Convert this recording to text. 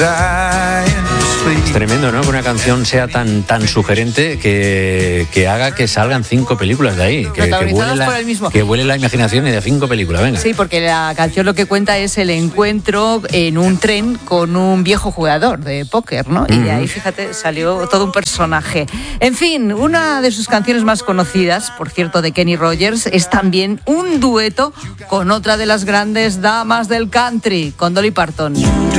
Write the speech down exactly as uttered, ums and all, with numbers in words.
Es tremendo, ¿no? Que una canción sea tan tan sugerente que, que haga que salgan cinco películas de ahí. Que, que, vuele la, por el mismo. que vuele la imaginación y de cinco películas, venga. Sí, porque la canción lo que cuenta es el encuentro en un tren con un viejo jugador de póker, ¿no? Y de ahí, fíjate, salió todo un personaje. En fin, una de sus canciones más conocidas, por cierto, de Kenny Rogers, es también un dueto con otra de las grandes damas del country, con Dolly Parton.